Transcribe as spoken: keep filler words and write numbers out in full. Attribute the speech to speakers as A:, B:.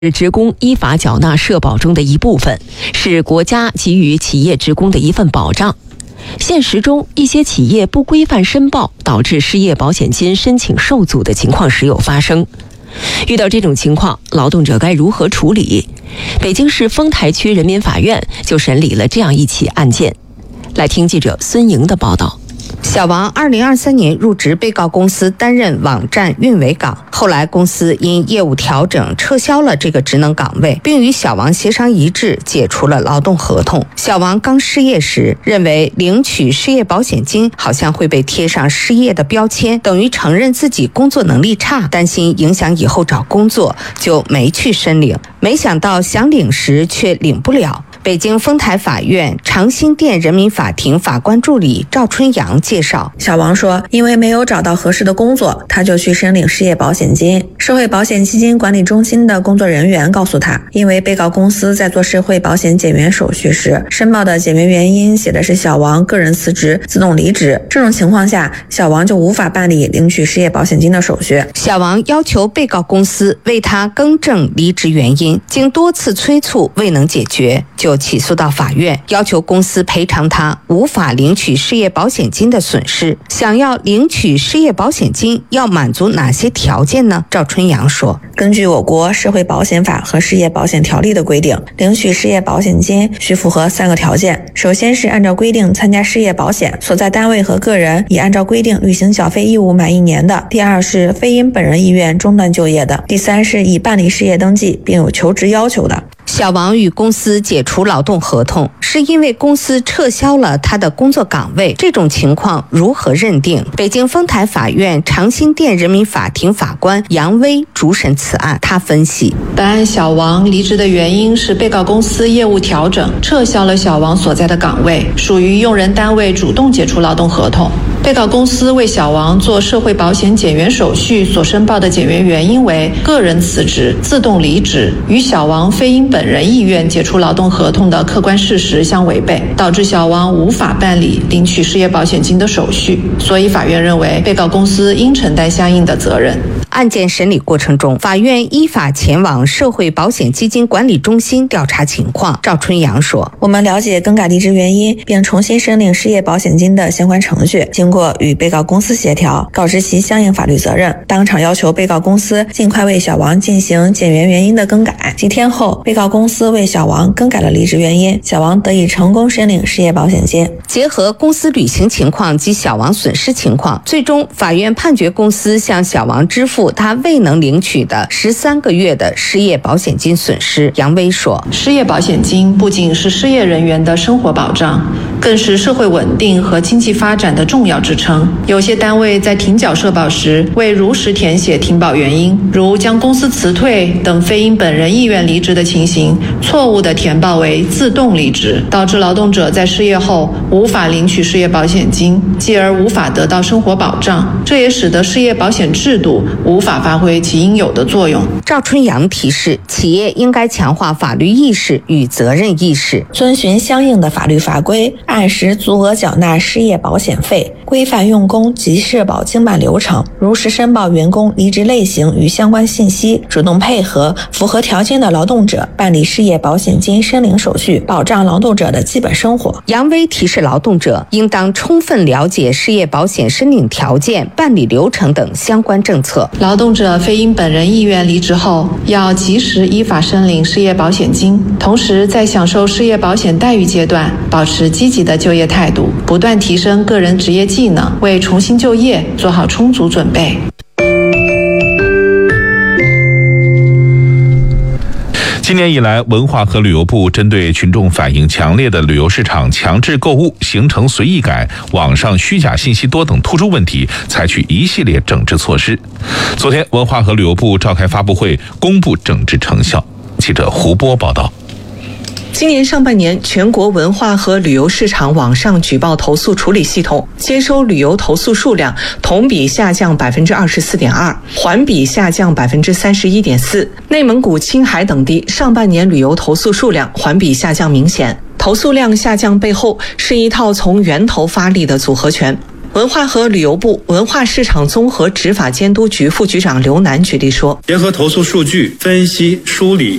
A: 职工依法缴纳社保中的一部分，是国家给予企业职工的一份保障。现实中，一些企业不规范申报，导致失业保险金申请受阻的情况时有发生。遇到这种情况，劳动者该如何处理？北京市丰台区人民法院就审理了这样一起案件。来听记者孙莹的报道。
B: 小王二零二三年入职被告公司担任网站运维岗，后来公司因业务调整撤销了这个职能岗位，并与小王协商一致解除了劳动合同。小王刚失业时认为领取失业保险金好像会被贴上失业的标签，等于承认自己工作能力差，担心影响以后找工作，就没去申领。没想到想领时却领不了。北京丰台法院长兴店人民法庭法官助理赵春阳介绍，
C: 小王说，因为没有找到合适的工作，他就去申领失业保险金。社会保险基金管理中心的工作人员告诉他，因为被告公司在做社会保险减员手续时，申报的减员原因写的是小王个人辞职自动离职，这种情况下，小王就无法办理领取失业保险金的手续。
B: 小王要求被告公司为他更正离职原因，经多次催促未能解决，就起诉到法院，要求公司赔偿他无法领取失业保险金的损失。想要领取失业保险金，要满足哪些条件呢？赵春阳说，
C: 根据我国社会保险法和失业保险条例的规定，领取失业保险金需符合三个条件。首先是按照规定参加失业保险，所在单位和个人已按照规定履行缴费义务满一年的；第二是非因本人意愿中断就业的；第三是已办理失业登记并有求职要求的。
B: 小王与公司解除劳动合同，是因为公司撤销了他的工作岗位，这种情况如何认定？北京丰台法院长兴店人民法庭法官杨威主审此案，他分析，
D: 本案小王离职的原因是被告公司业务调整，撤销了小王所在的岗位，属于用人单位主动解除劳动合同。被告公司为小王做社会保险减员手续所申报的减员原因为个人辞职自动离职，与小王非因本人意愿解除劳动合同的客观事实相违背，导致小王无法办理领取失业保险金的手续，所以法院认为被告公司应承担相应的责任。
B: 案件审理过程中，法院依法前往社会保险基金管理中心调查情况。赵春阳说，
C: 我们了解更改离职原因并重新申领失业保险金的相关程序，经过与被告公司协调，告知其相应法律责任，当场要求被告公司尽快为小王进行减员原因的更改。几天后，被告公司为小王更改了离职原因，小王得以成功申领失业保险金。
B: 结合公司履行情况及小王损失情况，最终法院判决公司向小王支付他未能领取的十三个月的失业保险金损失。杨威说，
D: 失业保险金不仅是失业人员的生活保障，更是社会稳定和经济发展的重要支撑。有些单位在停缴社保时未如实填写停保原因，如将公司辞退等非因本人意愿离职的情形，错误的填报为自动离职，导致劳动者在失业后无法领取失业保险金，继而无法得到生活保障，这也使得失业保险制度无法发挥其应有的作用。
B: 赵春阳提示，企业应该强化法律意识与责任意识，
C: 遵循相应的法律法规，按时足额缴纳失业保险费，规范用工及社保经办流程，如实申报员工离职类型与相关信息，主动配合符合条件的劳动者办理失业保险金申领手续，保障劳动者的基本生活。
B: 杨威提示劳动者应当充分了解失业保险申领条件、办理流程等相关政策。
D: 劳动者非因本人意愿离职后，要及时依法申领失业保险金，同时在享受失业保险待遇阶段，保持积极的就业态度，不断提升个人职业技能，为重新就业做好充足准备。
E: 今年以来，文化和旅游部针对群众反映强烈的旅游市场强制购物、行程随意改、网上虚假信息多等突出问题，采取一系列整治措施。昨天，文化和旅游部召开发布会，公布整治成效。记者胡波报道。
F: 今年上半年，全国文化和旅游市场网上举报投诉处理系统接收旅游投诉数量同比下降百分之二十四点二，环比下降百分之三十一点四。内蒙古、青海等地上半年旅游投诉数量环比下降明显。投诉量下降背后是一套从源头发力的组合拳。 文化和旅游部文化市场综合执法监督局副局长刘楠举例说，
G: 结合投诉数据分析梳理